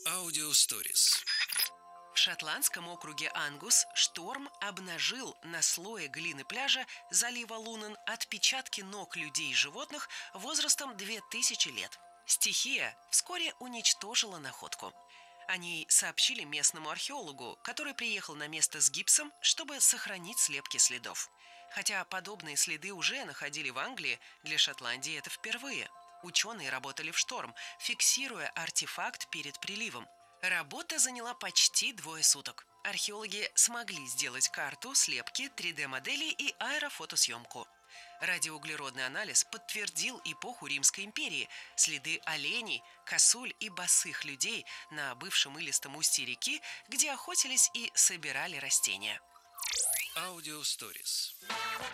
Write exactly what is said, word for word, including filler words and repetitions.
Аудиосторис. В шотландском округе Ангус шторм обнажил на слое глины пляжа залива Лунен отпечатки ног людей и животных возрастом две тысячи лет. Стихия вскоре уничтожила находку. О ней сообщили местному археологу, который приехал на место с гипсом, чтобы сохранить слепки следов. Хотя подобные следы уже находили в Англии, для Шотландии это впервые. Ученые работали в шторм, фиксируя артефакт перед приливом. Работа заняла почти двое суток. Археологи смогли сделать карту, слепки, три дэ-модели и аэрофотосъемку. Радиоуглеродный анализ подтвердил эпоху Римской империи, следы оленей, косуль и босых людей на бывшем илистом устье реки, где охотились и собирали растения. Аудиосторис.